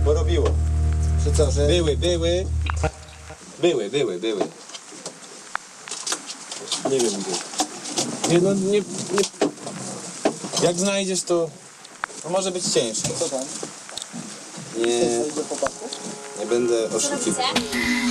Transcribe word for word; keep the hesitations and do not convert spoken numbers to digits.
porobiło. Czy co, że... Były, były. Były, były, były. Nie wiem gdzie. Nie, no nie, nie... Jak znajdziesz to... To może być ciężko. Co tam? Nie, Do chłopaków? nie będę Co oszukiwał. robicie?